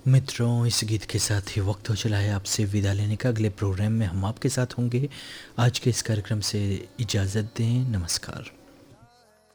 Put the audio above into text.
मित्रों, इस गीत के साथ ही वक्त हो चला है आपसे विदा लेने का। अगले प्रोग्राम में हम आपके साथ होंगे। आज के इस कार्यक्रम से इजाज़त दें। नमस्कार।